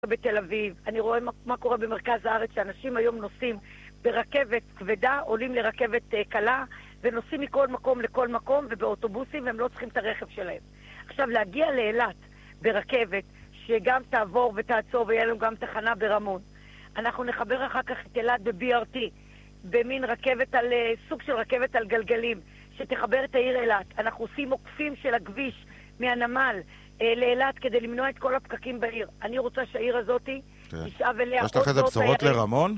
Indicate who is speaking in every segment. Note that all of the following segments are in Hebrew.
Speaker 1: בתל אביב, אני רואה מה קורה במרכז הארץ, שאנשים היום נוסעים ברכבת כבדה, עולים לרכבת קלה, ונוסעים מכל מקום לכל מקום, ובאוטובוסים, והם לא צריכים את הרכב שלהם. עכשיו, להגיע לאילת ברכבת, שגם תעבור ותעצור, ויהיה לנו גם תחנה ברמון. אנחנו נחבר אחר כך את אילת ב-BRT, במין רכבת על, סוג של רכבת על גלגלים, שתחבר את העיר אילת. אנחנו עושים עוקפים של הכביש מהנמל, לאילת כדי למנוע את כל הפקקים בעיר. אני רוצה שהעיר הזאת תשאב אליה...
Speaker 2: יש לך איזה בשורות לרמון?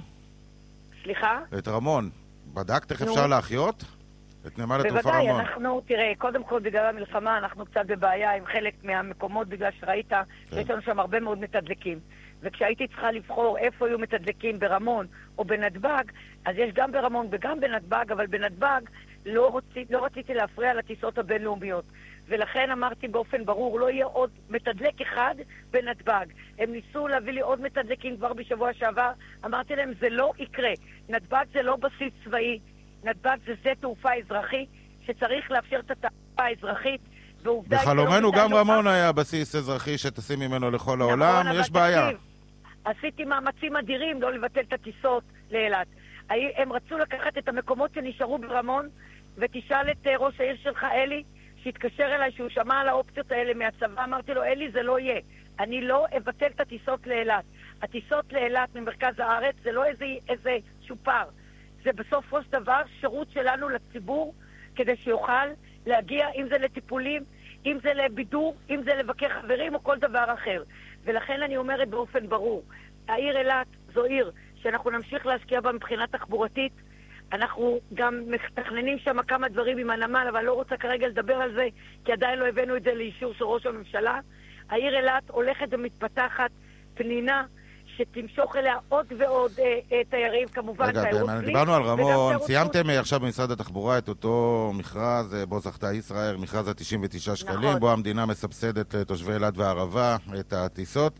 Speaker 1: סליחה?
Speaker 2: את רמון. בדקת איך אפשר להחיות? את נמל התעופה רמון.
Speaker 1: בוודאי, אנחנו, תראה, קודם כל בגלל המלחמה אנחנו קצת בבעיה עם חלק מהמקומות, בגלל שראית שיש לנו שם הרבה מאוד מתדלקים. וכשהייתי צריכה לבחור איפה יהיו מתדלקים ברמון או בנתב"ג, אז יש גם ברמון וגם בנתב"ג, אבל בנתב"ג לא רציתי להפריע לטיסות הבינלאומיות. ולכן אמרתי באופן ברור, לא יהיה עוד מתדלק אחד בנתב"ג. הם ניסו להביא לי עוד מתדלקים כבר בשבוע שעבר. אמרתי להם, זה לא יקרה. נתב"ג זה לא בסיס צבאי. נתב"ג זה שדה תעופה אזרחי, שצריך לאפשר את התעופה האזרחית.
Speaker 2: בחלומנו גם רמון היה בסיס אזרחי שטסים ממנו לכל העולם. יש בעיה.
Speaker 1: עשיתי מאמצים אדירים לא לבטל את הטיסות לאילת. הם רצו לקחת את המקומות שנשארו ברמון, ותשאל את ראש העיר שלך, אלי, שהתקשר אליי, שהוא שמע על האופציות האלה מהצבא. אמרתי לו, אלי, זה לא יהיה. אני לא אבטל את הטיסות לאילת. הטיסות לאילת ממרכז הארץ זה לא איזה שופר. זה בסוף ראש דבר שירות שלנו לציבור, כדי שיוכל להגיע, אם זה לטיפולים, אם זה לבידור, אם זה לבקר חברים או כל דבר אחר. ולכן אני אומרת באופן ברור, העיר אילת זו עיר שאנחנו נמשיך להשקיע בה מבחינה תחבורתית. אנחנו גם מתכננים שם כמה דברים עם הנמל, אבל לא רוצה כרגע לדבר על זה, כי עדיין לא הבאנו את זה לאישור של ראש הממשלה. העיר אילת הולכת ומתפתחת פנינה, שתמשוך אליה עוד ועוד תיירים, כמובן תיירות פנים.
Speaker 2: דיברנו על רמון, סיימתם עכשיו במשרד התחבורה את אותו מכרז, בו זכתה ישראל, מכרז ה-99 שקלים, בו המדינה מסבסדת לתושבי אילת והערבה את הטיסות.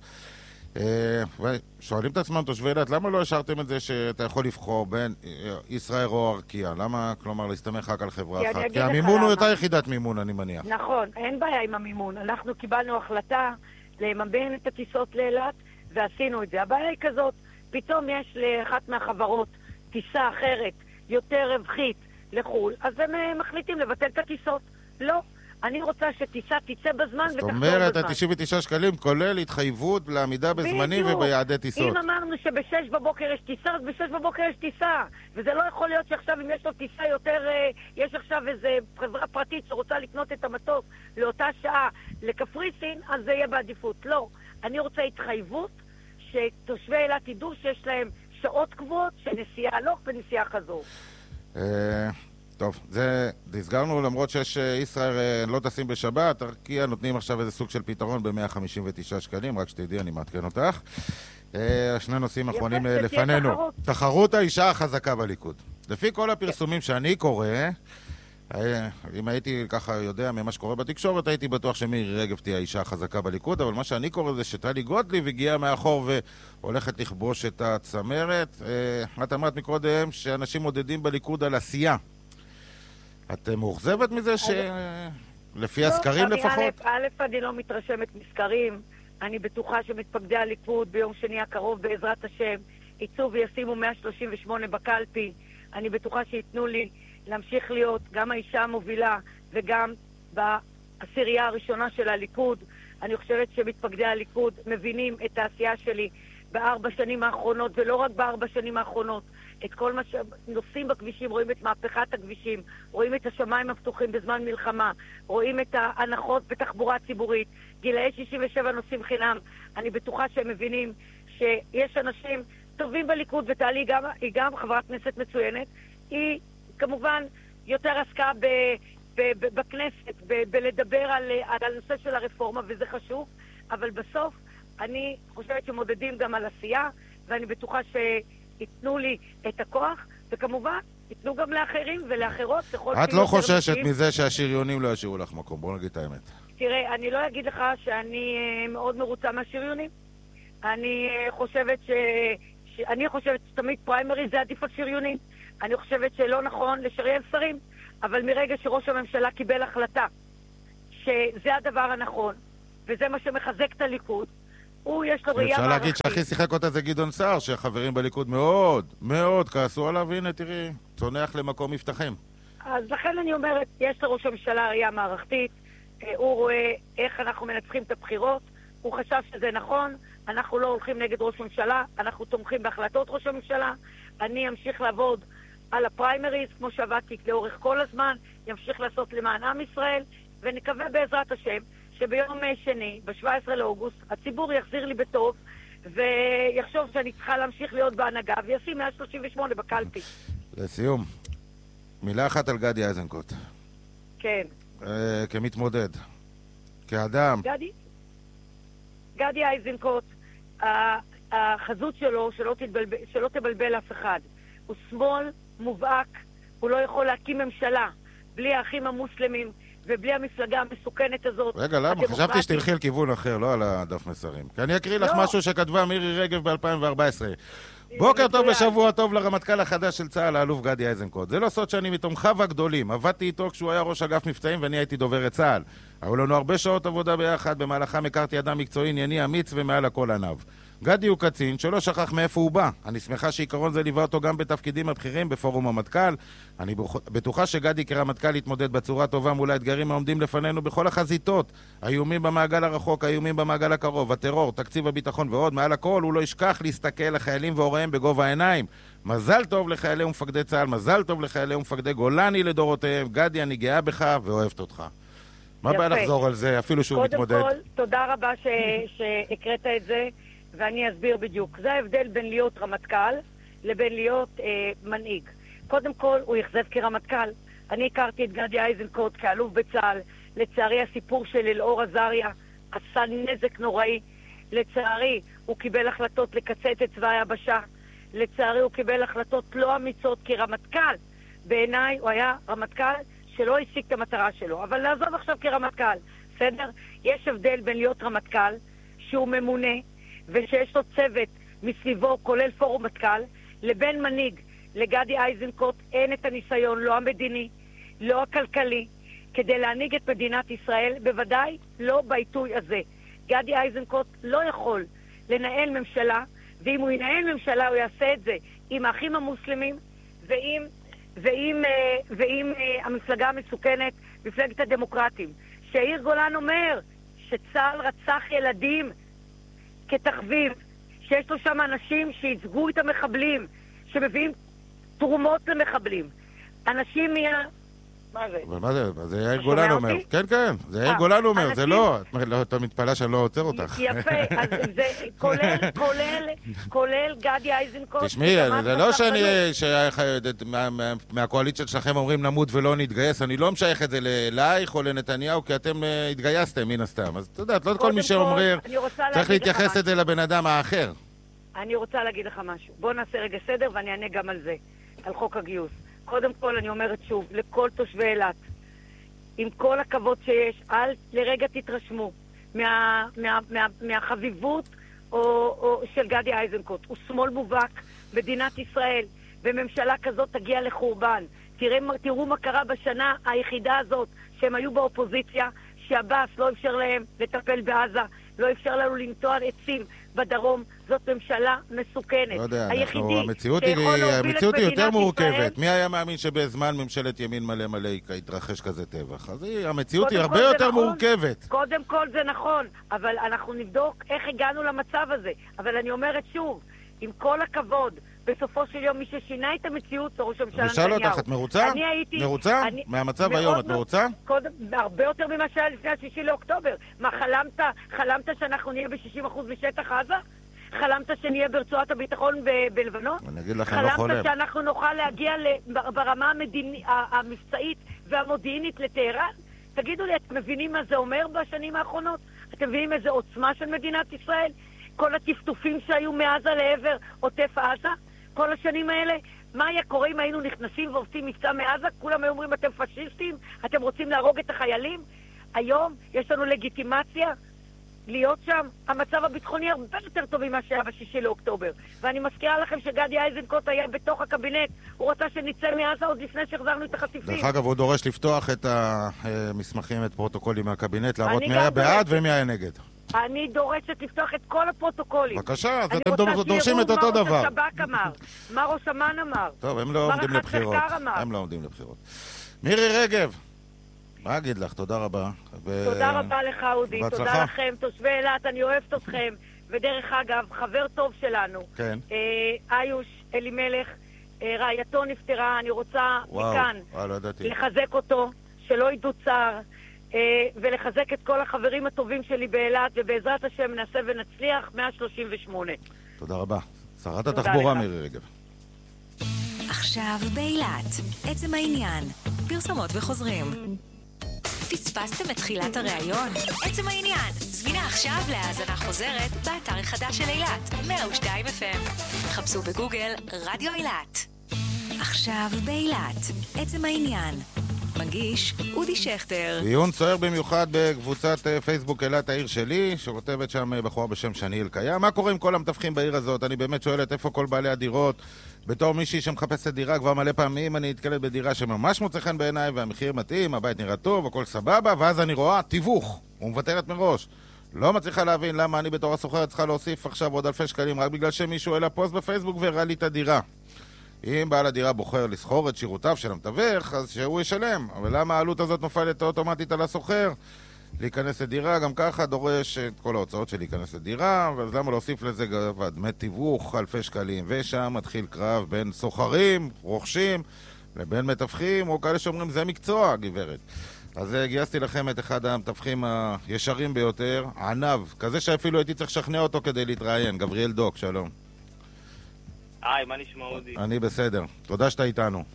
Speaker 2: שואלים את עצמם תושבי אילת, למה לא השארתם את זה שאתה יכול לבחור בין ישראל או ארקיע? למה, כלומר, להסתמך רק על חברה אחת? כי המימון הוא יותר יחידת מימון, אני מניח.
Speaker 1: נכון, אין בעיה עם המימון. אנחנו קיבלנו החלטה לממן את הטיסות לאילת, ועשינו את זה. הבעיה היא כזאת, פתאום יש לאחת מהחברות טיסה אחרת, יותר רווחית לחול, אז הם מחליטים לבטל את הטיסות. לא. אני רוצה שטיסה תצא בזמן ותחזור בזמן.
Speaker 2: זאת אומרת, ה-99 שקלים כולל התחייבות לעמידה בזמנים וביעדי טיסות.
Speaker 1: אם אמרנו שב-6 בבוקר יש טיסה, אז ב-6 בבוקר יש טיסה. וזה לא יכול להיות שעכשיו אם יש לו טיסה יותר, יש עכשיו איזו חברה פרטית שרוצה לקנות את המטוס לאותה שעה לקפריסין, אז זה יהיה בעדיפות. לא. אני רוצה התחייבות שתושבי אילת ידעו שיש להם שעות קבועות של נסיעה הלוך ונסיעה חזור.
Speaker 2: טוב, זה הסגרנו, למרות שיש ישראל לא טסים בשבת, ארקיע נותנים עכשיו איזה סוג של פתרון ב-159 שקלים, רק שתדעי, אני מעדכן אותך. שני נושאים אחרונים לפנינו. תחרות האישה החזקה בליכוד. לפי כל הפרסומים שאני קורא, אם הייתי ככה יודע ממה שקורה בתקשורת, הייתי בטוח שמירי רגב תהיה האישה החזקה בליכוד, אבל מה שאני קורא זה שטלי גוטליב הגיעה מאחור והולכת לכבוש את הצמרת. את אמרת מקודם שאנשים מודדים בליכוד על עשייה. את מאוכזבת מזה שלפי הסקרים לפחות?
Speaker 1: א', אני לא מתרשמת מסקרים. אני בטוחה שמתפקדי הליכוד ביום שני הקרוב בעזרת השם יצאו וישימו 138 בקלפי. אני בטוחה שיתנו לי להמשיך להיות גם האישה המובילה וגם בעשירייה הראשונה של הליכוד. אני חושבת שמתפקדי הליכוד מבינים את העשייה שלי ב4 שנים האחרונות, ולא רק ב4 שנים האחרונות. את כל מה שנוסעים בכבישים, רואים את מהפכת הכבישים, רואים את השמיים הפתוחים בזמן מלחמה, רואים את ההנחות בתחבורה ציבורית, גילאי 67 נוסעים חינם. אני בטוחה שהם מבינים שיש אנשים טובים בליכוד, וטלי היא גם חברת כנסת מצוינת. היא כמובן יותר עסקה בכנסת, בלדבר על הנושא של הרפורמה, וזה חשוב, אבל בסוף אני חושבת שמודדים גם על עשייה, ואני בטוחה שיתנו לי את הכוח, וכמובן יתנו גם לאחרים ולאחרות.
Speaker 2: את לא חוששת מזה שהשריונים לא ישאירו לך מקום, בוא נגיד את האמת.
Speaker 1: תראה, אני לא אגיד לך שאני מאוד מרוצה מהשריונים. אני חושבת שתמיד פריימרי זה עדיף על שריונים. אני חושבת שלא נכון לשריין שרים, אבל מרגע שראש הממשלה קיבל החלטה שזה הדבר הנכון, וזה מה שמחזק את הליכוד, הוא יש לו ראייה
Speaker 2: אפשר
Speaker 1: מערכתית.
Speaker 2: להגיד שהכי שיחק אותה זה גדעון סער, שהחברים בליכוד מאוד, מאוד כעסו עליו, והנה תראי, צונח למקום מבטחים.
Speaker 1: אז לכן אני אומרת, יש לראש הממשלה ראייה מערכתית, הוא רואה איך אנחנו מנצחים את הבחירות, הוא חשב שזה נכון, אנחנו לא הולכים נגד ראש הממשלה, אנחנו תומכים בהחלטות ראש הממשלה, אני אמשיך לעבוד על הפריימריז, כמו שעבדתי לאורך כל הזמן, ימשיך לעשות למען עם ישראל, ונקווה בעזרת השם שביום שני, ב-17 לאוגוסט, הציבור יחזיר לי בטוב, ויחשוב שאני צריכה להמשיך להיות בהנהגה, וישים 138 בקלפי.
Speaker 2: לסיום, מילה אחת על גדי איזנקוט.
Speaker 1: כן.
Speaker 2: כמתמודד, כאדם.
Speaker 1: גדי איזנקוט, החזות שלו, שלא תבלבל אף אחד. הוא שמאל מובהק, הוא לא יכול להקים ממשלה בלי האחים המוסלמים ובלי המפלגה המסוכנת הזאת.
Speaker 2: רגע, למה? חשבתי שתלכי על כיוון אחר, לא על הדף מסרים. כי אני אקריא לך משהו שכתבה מירי רגב ב-2014. בוקר טוב ושבוע טוב לרמטכ"ל החדש של צה"ל, האלוף גדי איזנקוט. זה לא סוד שאני מתומכיו הגדולים. עבדתי איתו כשהוא היה ראש אגף מבצעים ואני הייתי דובר צה"ל. היו לנו הרבה שעות עבודה ביחד, במהלכם הכרתי אדם מקצועי, ענייני, אמיץ ומעל הכל עניו. גדי הוא קצין שלא שכח מאיפה הוא בא. אני שמחה שעיקרון זה ליווה אותו גם בתפקידים הבכירים בפורום המטכ"ל. אני בטוחה שגדי כרמטכ"ל יתמודד בצורה טובה מול האתגרים העומדים לפנינו בכל החזיתות. האיומים במעגל הרחוק, האיומים במעגל הקרוב, הטרור, תקציב הביטחון ועוד. מעל הכל הוא לא ישכח להסתכל לחיילים והוריהם בגובה העיניים. מזל טוב לחיילי ומפקדי צה"ל, מזל טוב לחיילי ומפקדי גולני לדורותיהם. גדי, אני גאה בך ואוהבת אותך. מה בא לחזור על זה, אפילו שהוא מתמודד?
Speaker 1: קודם כל, תודה רבה שהקראת את זה, ואני אסביר בדיוק. זה ההבדל בין להיות רמטכ"ל לבין להיות מנהיג. קודם כל, הוא יחזב כרמטכ"ל. אני הכרתי את גדי איזנקוט כאלוף בצה"ל. לצערי, הסיפור של אלאור עזריה עשה נזק נוראי. לצערי, הוא קיבל החלטות לקצץ את צבא היבשה. לצערי, הוא קיבל החלטות לא אמיצות כרמטכ"ל. בעיניי, הוא היה רמטכ"ל שלא השיג את המטרה שלו. אבל לעזוב עכשיו כרמטכ"ל, בסדר? יש הבדל בין להיות רמטכ"ל, שהוא ממונה, ושיש לו צוות מסביבו, כולל פורום מטכ"ל, לבין מנהיג. לגדי איזנקוט אין את הניסיון, לא המדיני, לא הכלכלי, כדי להנהיג את מדינת ישראל, בוודאי לא בעיתוי הזה. גדי איזנקוט לא יכול לנהל ממשלה, ואם הוא ינהל ממשלה הוא יעשה את זה עם האחים המוסלמים ועם המפלגה המסוכנת, מפלגת הדמוקרטים. שיאיר גולן אומר שצה"ל רצח ילדים כתחביב, שיש לו שם אנשים שייצגו את המחבלים, שמביאים תרומות למחבלים. אנשים מה זה?
Speaker 2: אבל מה זה? זה יאיר גולן אומר. כן, כן, זה יאיר גולן אומר, זה לא. אתה מתפלא שאני לא עוצר אותך.
Speaker 1: יפה, אז זה כולל גדי איזנקוט.
Speaker 2: תשמעי, זה לא שאני מהקואליציה שלכם אומרים נמות ולא נתגייס, אני לא משייך את זה אלייך או לנתניהו, כי אתם התגייסתם מן הסתם. אז אתה יודעת, לא כל מי שאומר, צריך להתייחס את זה לבן אדם האחר.
Speaker 1: אני רוצה להגיד לך משהו. בוא נעשה רגע סדר ואני אענה גם על זה, על חוק הגיוס. קודם כל אני אומרת שוב, לכל תושבי אילת, עם כל הכבוד שיש, אל לרגע תתרשמו מהחביבות של גדי איזנקוט. הוא שמאל מובהק, מדינת ישראל, וממשלה כזאת תגיע לחורבן. תראו מה קרה בשנה היחידה הזאת, שהם היו באופוזיציה, שהבאס לא אפשר להם לטפל בעזה, לא אפשר לנו לנטוע עצים בדרום. זאת ממשלה מסוכנת.
Speaker 2: לא יודע, המציאות היא יותר מורכבת. מי היה מאמין שבזמן ממשלת ימין מלא מלא יתרחש כזה טבח? אז המציאות היא הרבה יותר מורכבת.
Speaker 1: קודם כל זה נכון, אבל אנחנו נבדוק איך הגענו למצב הזה. אבל אני אומרת שוב, עם כל הכבוד, בסופו של יום מי ששינה את המציאות זה ראש הממשלה נתניהו.
Speaker 2: ושאל אותך, את מרוצה? מרוצה? מהמצב היום את מרוצה?
Speaker 1: הרבה יותר ממה שהיה לפני 6 לאוקטובר. מה, חלמת שאנחנו נהיה ב-60% משטח עזה? חלמת שנהיה ברצועת הביטחון בלבנון?
Speaker 2: אני אגיד לכם, לא חולם.
Speaker 1: חלמת שאנחנו נוכל להגיע ברמה המבצעית והמודיעינית לטהרן? תגידו לי, אתם מבינים מה זה אומר בשנים האחרונות? אתם מבינים איזה עוצמה של מדינת ישראל? כל הטפטופים שהיו מעזה לעבר עוטף עזה? כל השנים האלה? מה היה קורה אם היינו נכנסים ועושים מבצע מעזה? כולם היו אומרים, אתם פשיסטים? אתם רוצים להרוג את החיילים? היום יש לנו לגיטימציה להיות שם. המצב הביטחוני הרבה יותר טוב ממה שהיה ב6 לאוקטובר. ואני מזכירה לכם שגדי איזנקוט היה בתוך הקבינט. הוא רצה שנצא מעזה עוד לפני שהחזרנו את החטיפים.
Speaker 2: דרך אגב, הוא דורש לפתוח את המסמכים, את פרוטוקולים מהקבינט, להראות מי היה בעד ומי היה נגד.
Speaker 1: אני דורשת לפתוח את כל הפרוטוקולים.
Speaker 2: בבקשה, אז אתם דורשים את אותו דבר.
Speaker 1: מה ראש השב"כ אמר, מה ראש אמ"ן אמר.
Speaker 2: טוב, הם לא עומדים לבחירות. הם לא עומדים לבחירות. מירי רגב, מה אגיד לך? תודה רבה.
Speaker 1: תודה רבה לך, אודי. תודה לכם, תושבי אילת, אני אוהבת אתכם. ודרך אגב, חבר טוב שלנו, איוש אלימלך, רעייתו נפטרה, אני רוצה מכאן לחזק אותו, שלא ידעו צער, ולחזק את כל החברים הטובים שלי באילת, ובעזרת השם נעשה ונצליח 138.
Speaker 2: תודה רבה. שרת התחבורה מירי רגב.
Speaker 3: עכשיו באילת, עצם העניין, פרסומות וחוזרים. פספסתם את תחילת הראיון? עצם העניין, זמינה עכשיו להאזנה חוזרת באתר החדש של אילת, 102 FM. חפשו בגוגל רדיו אילת. עכשיו באילת, עצם העניין. מגיש אודי שכטר.
Speaker 2: דיון סוער במיוחד בקבוצת פייסבוק אילת העיר שלי, שכותבת שם בחורה בשם שני אלקיה. מה קורה עם כל המתווכים בעיר הזאת? אני באמת שואלת איפה כל בעלי הדירות. בתור מישהי שמחפשת דירה כבר מלא פעמים, אני נתקלת בדירה שממש מוצא חן בעיניי והמחיר מתאים, הבית נראה טוב, הכל סבבה, ואז אני רואה תיווך, ומוותרת מראש. לא מצליחה להבין למה אני בתור הסוחרת צריכה להוסיף עכשיו עוד אלפי שקלים רק בגלל שמישהו העלה פוסט בפייסבוק והראה לי את הדירה. אם בעל הדירה בוחר לסחור את שירותיו של המתווך, אז שהוא ישלם. אבל למה העלות הזאת נופלת אוטומטית על הסוחר? להיכנס לדירה, גם ככה דורש את כל ההוצאות של להיכנס לדירה, אז למה להוסיף לזה דמי תיווך, אלפי שקלים? ושם מתחיל קרב בין סוחרים, רוכשים, לבין מתווכים, או כאלה שאומרים זה מקצוע, גברת. אז גייסתי לכם את אחד המתווכים הישרים ביותר, ענב, כזה שאפילו הייתי צריך לשכנע אותו כדי להתראיין. גבריאל דוק, שלום.
Speaker 4: היי, מה נשמע אודי?
Speaker 2: אני בסדר, תודה שאתה איתנו.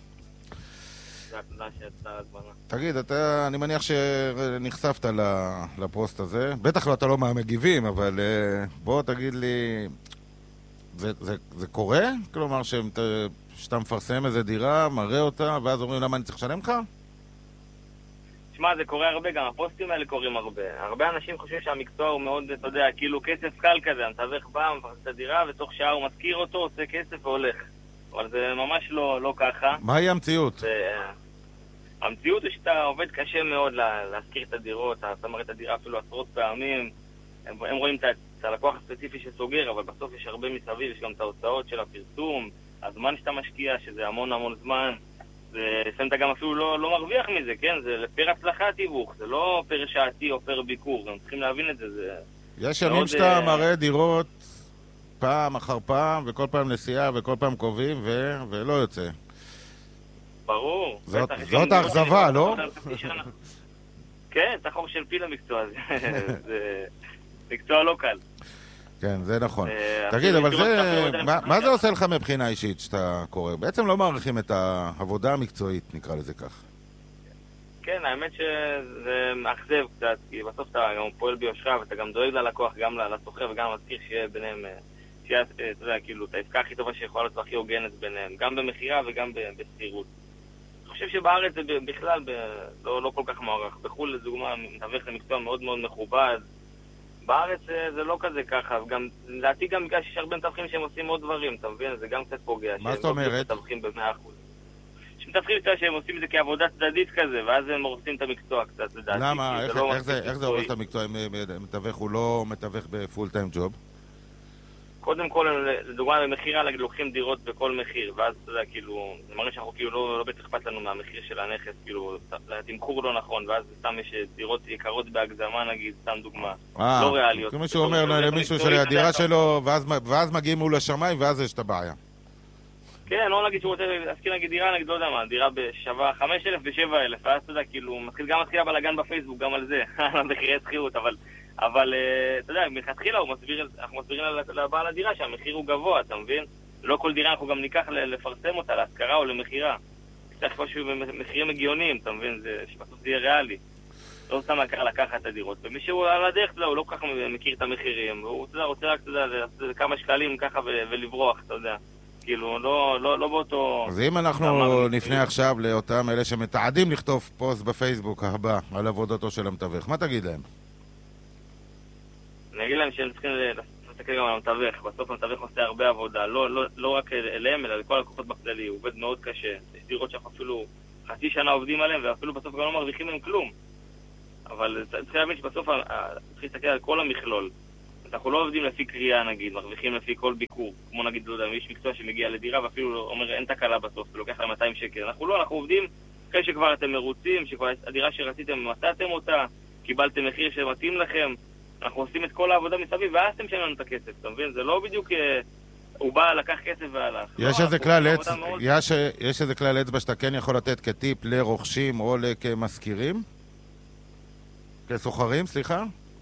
Speaker 4: תודה שאתה הזמנה.
Speaker 2: תגיד, אני מניח שנחשפת לפוסט הזה, בטח לא אתה לא מהמגיבים, אבל בוא תגיד לי, זה קורה? כלומר שאתה מפרסם איזה דירה, מראה אותה, ואז אומרים למה אני צריך לשלם לך?
Speaker 4: תשמע, זה קורה הרבה, גם הפוסטים האלה קורים הרבה. הרבה אנשים חושבים שהמקצוע הוא מאוד, אתה יודע, כאילו כסף קל כזה, המתווך בא, מפרסם את הדירה, ותוך שעה הוא מזכיר אותו, עושה כסף והולך. אבל זה ממש לא ככה.
Speaker 2: מהי המציאות?
Speaker 4: המציאות היא שאתה עובד קשה מאוד להזכיר את הדירות, אתה מראה את הדירה אפילו עשרות פעמים, הם רואים את הלקוח הספציפי שסוגר, אבל בסוף יש הרבה מסביב, יש גם את ההוצאות של הפרסום, הזמן שאתה משקיע, שזה המון זמן, ולפעמים אתה גם אפילו לא מרוויח מזה, כן? זה לפר הצלחה תיווך, זה לא פר שעתי או פר ביקור, הם צריכים להבין את זה.
Speaker 2: יש ימים שאתה מראה דירות פעם אחר פעם, וכל פעם נסיעה וכל פעם קובעים, ולא יוצא.
Speaker 4: ברור.
Speaker 2: זאת האכזבה, לא?
Speaker 4: כן, את החור של פיל המקצוע הזה. זה מקצוע לא קל.
Speaker 2: כן, זה נכון. תגיד, אבל מה זה עושה לך מבחינה אישית שאתה קורא? בעצם לא מעריכים את העבודה המקצועית, נקרא לזה כך.
Speaker 4: כן, האמת שזה מאכזב קצת, כי בסוף אתה גם פועל ביושרה, ואתה גם דואג ללקוח, גם לסוחר וגם מזכיר שיהיה ביניהם, שיהיה, אתה יודע, כאילו, את העסקה הכי טובה שיכולה להיות הכי הוגנת ביניהם, גם במחירה וגם בסחירות. אני חושב שבארץ זה בכלל לא כל כך מערך. בחו"ל, לדוגמה, מתווך למקצוע מאוד מאוד מכובד. בארץ זה לא כזה ככה, וגם, לדעתי גם בגלל שיש הרבה מתווכים שהם עושים עוד דברים, אתה מבין? זה גם קצת פוגע.
Speaker 2: מה זאת אומרת?
Speaker 4: מתווכים ב100%. שמתווכים שהם עושים את זה כעבודה צדדית כזה, ואז הם הורסים את המחירה קצת, לדעתי.
Speaker 2: למה? איך זה הורס את המקצוע אם מתווך הוא לא מתווך בפול טיים ג'וב?
Speaker 4: קודם כל, לדוגמה, במחירה לוקחים דירות בכל מחיר, ואז אתה יודע, כאילו, זה מראה שאנחנו כאילו לא בטח אכפת לנו מהמחיר של הנכס, כאילו, התמחור לא נכון, ואז סתם יש דירות יקרות בהגזמה, נגיד, סתם דוגמה, לא ריאליות.
Speaker 2: כמו שהוא אומר למישהו של הדירה שלו, ואז מגיעים מול השמיים, ואז יש את הבעיה.
Speaker 4: כן, לא נגיד שהוא רוצה להזכיר נגיד דירה, נגיד לא יודע מה, דירה בשווה 5,000 ו7,000, ואז אתה יודע, כאילו, מתחיל בלגן בפייסבוק גם על זה, על מחירי שכירות, אבל אתה יודע, מלכתחילה אנחנו מסבירים לבעל הדירה שהמחיר הוא גבוה, אתה מבין? לא כל דירה אנחנו גם ניקח לפרסם אותה להשכרה או למחירה. צריך משהו במחירים הגיוניים, אתה מבין? שבסוף זה יהיה ריאלי. לא סתם לקחת את הדירות. ומי שהוא על הדרך, הוא לא כל כך מכיר את המחירים, והוא רוצה רק, אתה יודע, כמה שקלים ככה ולברוח, אתה יודע. כאילו, לא באותו...
Speaker 2: אז אם אנחנו נפנה עכשיו לאותם אלה שמתעדים לכתוב פוסט בפייסבוק הבא על עבודתו של המתווך, מה תגיד להם?
Speaker 4: אני אגיד להם שהם צריכים להסתכל גם על המתווך. בסוף המתווך עושה הרבה עבודה, לא רק אליהם, אלא לכל לקוחות בכללי. הוא עובד מאוד קשה. יש דירות שאנחנו אפילו חצי שנה עובדים עליהם, ואפילו בסוף גם לא מרוויחים להם כלום. אבל צריך להבין שבסוף צריך להסתכל על כל המכלול. אנחנו לא עובדים לפי קריאה נגיד, מרוויחים לפי כל ביקור, כמו נגיד, לא יודע, איש מקצוע שמגיע לדירה ואפילו אומר אין תקלה בסוף, ולוקח להם 200 שקל. אנחנו עובדים אחרי שכבר אתם מרוצים, שכבר הדירה שרציתם מצאתם אותה, קיבלתם מחיר שמתאים לכם, אנחנו עושים את כל העבודה מסביב, ואז אתם משלמים לנו את הכסף, אתה מבין? זה לא בדיוק הוא בא, לקח כסף והלך.
Speaker 2: יש איזה כלל אצבע שאתה כן יכול לתת כטיפ לרוכשים או כמזכירים? כסוחרים, סליחה?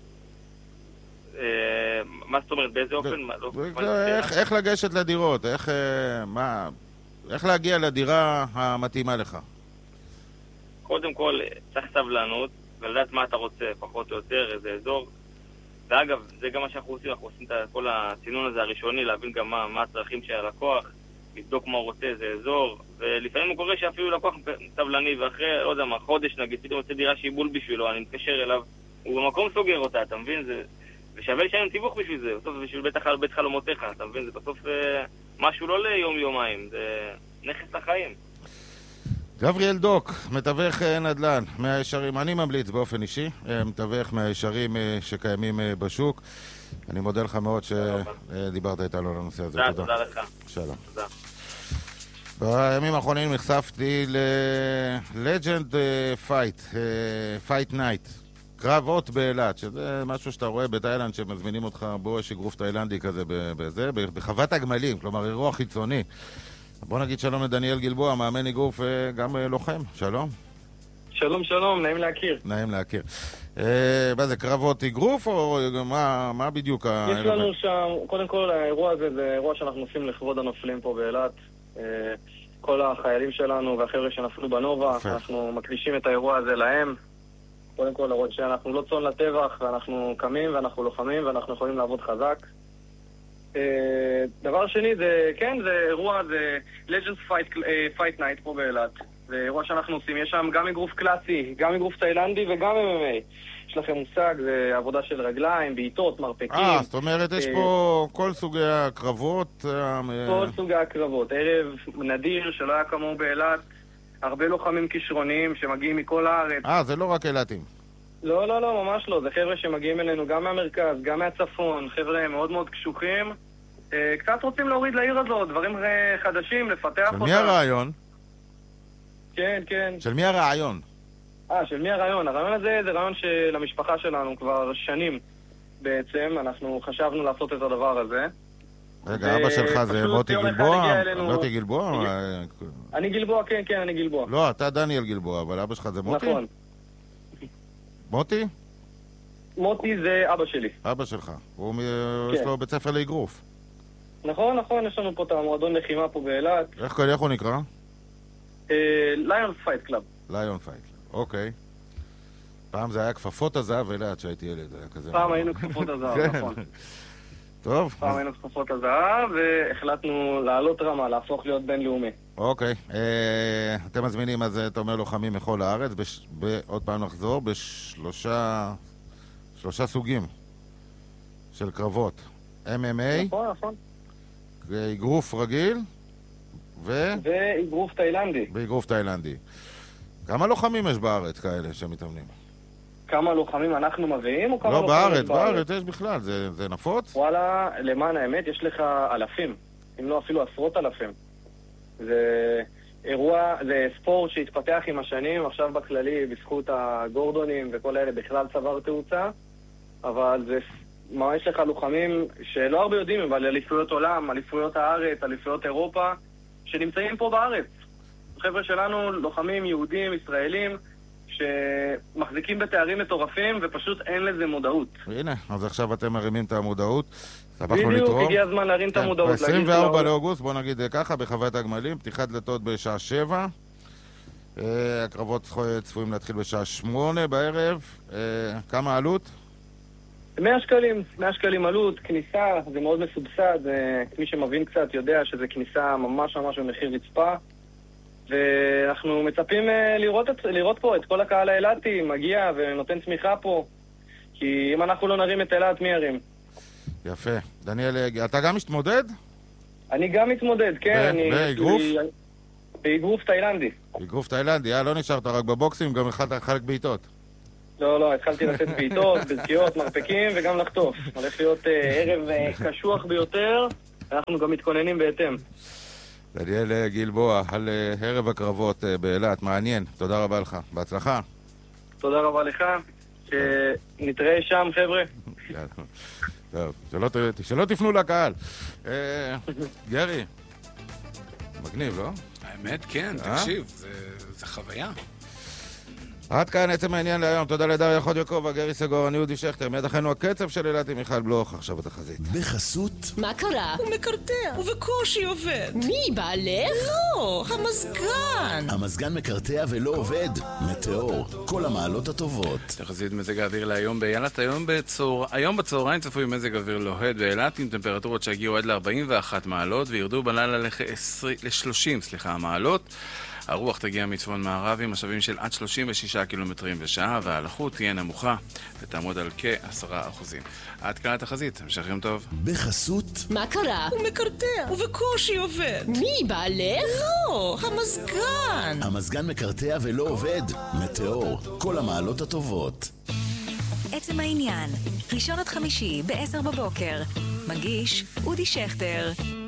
Speaker 4: מה זאת אומרת? באיזה אופן?
Speaker 2: איך לגשת לדירות? איך להגיע לדירה המתאימה לך?
Speaker 4: קודם כל, צריך סבלנות, ולדעת מה אתה רוצה, פחות או יותר, איזה אזור. ואגב, זה גם מה שאנחנו עושים, אנחנו עושים את כל הסינון הזה הראשוני, להבין גם מה הצרכים של הלקוח, לבדוק מה הוא רוצה, איזה אזור, ולפעמים הוא קורה שאפילו לקוח סבלני, ואחרי, לא יודע מה, חודש נגיד, פתאום רוצה דירה שהיא בול בשבילו, אני מתקשר אליו, הוא במקום סוגר אותה, אתה מבין? ושווה לשלם תיווך בשביל זה, בסוף בשביל בית חלומותיך, אתה מבין? זה בסוף משהו לא ליום-יומיים, זה נכס לחיים.
Speaker 2: גבריאל דוק, מתווך נדל"ן, מהישרים, אני ממליץ באופן אישי, מתווך מהישרים שקיימים בשוק. אני מודה לך מאוד שדיברת איתנו על הנושא הזה.
Speaker 4: תודה לך.
Speaker 2: שלום. תודה. בימים האחרונים נחשפתי ל-Legend Fight Night, קרב אות באילת, שזה משהו שאתה רואה בתאילנד שמזמינים אותך, בו יש אגרוף תאילנדי כזה בחוות הגמלים, כלומר אירוע חיצוני. בוא נגיד שלום לדניאל גלבוע, מאמן אגרוף גם לוחם, שלום.
Speaker 5: שלום, נעים להכיר.
Speaker 2: נעים להכיר. מה זה, קרבות אגרוף או מה בדיוק?
Speaker 5: יש לנו שם, קודם כל האירוע הזה זה אירוע שאנחנו עושים לכבוד הנופלים פה באילת. כל החיילים שלנו והחבר'ה שנפלו בנובה, אנחנו מקדישים את האירוע הזה להם. קודם כל לראות שאנחנו לא צאן לטבח, ואנחנו קמים ואנחנו לוחמים ואנחנו יכולים לעבוד חזק. דבר שני, זה אירוע, זה Legends Fight Night פה באילת. זה אירוע שאנחנו עושים, יש שם גם אגרוף קלאסי, גם אגרוף תאילנדי וגם MMA. יש לכם מושג, זה עבודה של רגליים, בעיטות, מרפקים.
Speaker 2: זאת אומרת, יש פה כל סוגי הקרבות.
Speaker 5: כל סוגי הקרבות. ערב נדיר שלא היה כמוהו באילת. הרבה לוחמים כישרוניים שמגיעים מכל הארץ.
Speaker 2: זה לא רק אילתים.
Speaker 5: לא, ממש לא. זה חבר'ה שמגיעים אלינו גם מהמרכז, גם מהצפון. חבר'ה מאוד מאוד קשוחים. קצת רוצים להוריד לעיר הזאת, דברים חדשים, לפתח אותם.
Speaker 2: של מי הרעיון?
Speaker 5: כן.
Speaker 2: של מי הרעיון?
Speaker 5: של מי הרעיון? הרעיון הזה זה רעיון של המשפחה שלנו כבר שנים בעצם. אנחנו חשבנו לעשות את הדבר הזה.
Speaker 2: רגע, אבא שלך זה מוטי גלבוע? מוטי גלבוע?
Speaker 5: אני גלבוע, כן, אני גלבוע.
Speaker 2: לא, אתה דניאל גלבוע, אבל אבא שלך זה מוטי?
Speaker 5: נכון.
Speaker 2: מוטי?
Speaker 5: מוטי זה אבא שלי.
Speaker 2: אבא שלך. יש לו בית ספר לאגרוף.
Speaker 5: נכון, יש לנו פה את המועדון לחימה פה באילת.
Speaker 2: איך הוא נקרא?
Speaker 5: ליונס פייט קלאב.
Speaker 2: ליון פייט קלאב, אוקיי. פעם זה היה כפפות הזהב אילת שהייתי ילד, היה כזה.
Speaker 5: פעם היינו כפפות הזהב, נכון.
Speaker 2: טוב.
Speaker 5: פעם היינו כפפות הזהב, והחלטנו לעלות רמה, להפוך להיות בינלאומי.
Speaker 2: אוקיי. אתם מזמינים, אז אתה אומר לוחמים מכל הארץ, עוד פעם נחזור, בשלושה סוגים של קרבות. MMA,
Speaker 5: נכון.
Speaker 2: אגרוף רגיל,
Speaker 5: ואגרוף תאילנדי.
Speaker 2: באגרוף תאילנדי. כמה לוחמים יש בארץ כאלה שמתאמנים?
Speaker 5: כמה לוחמים אנחנו מביאים או כמה
Speaker 2: לא,
Speaker 5: לוחמים
Speaker 2: בארץ יש בכלל, זה נפוץ?
Speaker 5: וואלה, למען האמת, יש לך אלפים, אם לא אפילו עשרות אלפים. זה אירוע, זה ספורט שהתפתח עם השנים, עכשיו בכללי, בזכות הגורדונים וכל אלה בכלל צבר תאוצה, אבל זה ממש לך לוחמים שלא הרבה יודעים, אבל אליפויות עולם, אליפויות הארץ, אליפויות אירופה, שנמצאים פה בארץ. חבר'ה שלנו, לוחמים יהודים, ישראלים, שמחזיקים בתארים מטורפים, ופשוט אין לזה מודעות.
Speaker 2: הנה, אז עכשיו אתם מרימים את המודעות.
Speaker 5: בדיוק, הגיע הזמן להרים את המודעות.
Speaker 2: ב-24 לאוגוסט, בוא נגיד ככה, בחוות הגמלים, פתיחת דלתות בשעה 7. הקרבות צפויים להתחיל בשעה 8 בערב. כמה עלות?
Speaker 5: 100 שקלים עלות, כניסה, זה מאוד מסובסד. מי שמבין קצת יודע שזה כניסה ממש במחיר רצפה. ואנחנו מצפים לראות פה את כל הקהל האילתי, מגיע ונותן תמיכה פה, כי אם אנחנו לא נרים את אילת, מי ירים?
Speaker 2: יפה. דניאל, אתה גם מתמודד?
Speaker 5: אני גם מתמודד, כן.
Speaker 2: באגרוף?
Speaker 5: באגרוף תאילנדי.
Speaker 2: באגרוף תאילנדי, לא נשארת רק בבוקסים, גם חלק בעיטות.
Speaker 5: לא, התחלתי לתת בעיטות, בזקיות, מרפקים וגם לחטוף. הולך להיות ערב קשוח ביותר, אנחנו גם מתכוננים בהתאם.
Speaker 2: דניאל גלבוע, על ערב הקרבות באילת, מעניין, תודה רבה לך, בהצלחה.
Speaker 5: תודה רבה לך, שנתראה שם חבר'ה.
Speaker 2: טוב, שלא תפנו לקהל. גרי, מגניב, לא?
Speaker 6: האמת, כן, תקשיב, זה חוויה.
Speaker 2: עד כאן עצם העניין להיום, תודה לדריה חודיוקובה, גרי סגור, אני אודי שכטר, מיד אחינו הקצב של אילת עם מיכל בלוך, עכשיו התחזית.
Speaker 7: בחסות.
Speaker 8: מה קרה?
Speaker 9: הוא מקרטע, ובקושי עובד.
Speaker 8: מי, בעלך?
Speaker 9: לא, המזגן.
Speaker 7: המזגן מקרטע ולא עובד. מטאור, כל המעלות הטובות.
Speaker 6: תחזית מזג האוויר להיום באילת, היום בצהריים צפוי מזג אוויר לוהד באילת עם טמפרטורות שהגיעו עד ל-41 מעלות וירדו בלילה ל-30 מעלות. הרוח תגיע מצפון מערב עם משאבים של עד 36 קילומטרים בשעה, והלחות תהיה נמוכה ותעמוד על כ10%. עד כאן התחזית, המשך יום טוב.
Speaker 7: בחסות.
Speaker 8: מה קרה?
Speaker 9: הוא מקרטע, ובקושי עובד.
Speaker 8: מי, בעלך?
Speaker 9: לא, המזגן.
Speaker 7: המזגן מקרטע ולא עובד. מטאור, כל המעלות הטובות.
Speaker 3: עצם העניין, ראשון עד חמישי ב-10 בבוקר. מגיש אודי שכטר.